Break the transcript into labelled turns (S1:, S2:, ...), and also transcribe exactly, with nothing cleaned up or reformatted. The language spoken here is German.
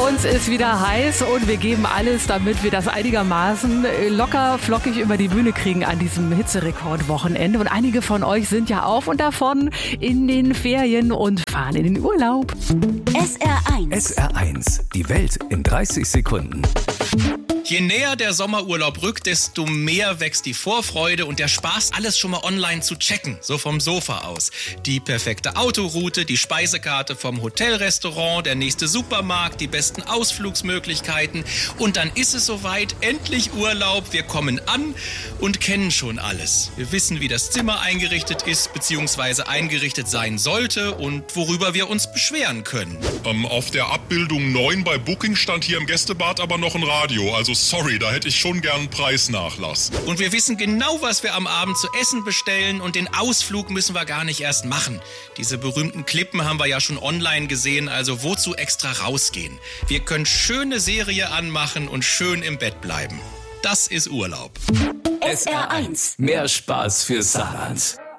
S1: uns ist wieder heiß und wir geben alles, damit wir das einigermaßen locker flockig über die Bühne kriegen an diesem Hitzerekordwochenende. Und einige von euch sind ja auf und davon in den Ferien und fahren in den Urlaub.
S2: S R eins.
S3: S R eins. Die Welt in dreißig Sekunden.
S4: Je näher der Sommerurlaub rückt, desto mehr wächst die Vorfreude und der Spaß, alles schon mal online zu checken, so vom Sofa aus. Die perfekte Autoroute, die Speisekarte vom Hotelrestaurant, der nächste Supermarkt, die besten Ausflugsmöglichkeiten. Und dann ist es soweit, endlich Urlaub, wir kommen an und kennen schon alles. Wir wissen, wie das Zimmer eingerichtet ist, beziehungsweise eingerichtet sein sollte und worüber wir uns beschweren können.
S5: Ähm, auf der Abbildung neun bei Booking stand hier im Gästebad aber noch ein Radio, also sorry, da hätte ich schon gern einen Preisnachlass.
S4: Und wir wissen genau, was wir am Abend zu essen bestellen und den Ausflug müssen wir gar nicht erst machen. Diese berühmten Klippen haben wir ja schon online gesehen, also wozu extra rausgehen? Wir können schöne Serie anmachen und schön im Bett bleiben. Das ist Urlaub.
S2: S R eins.
S3: Mehr Spaß für Saarland.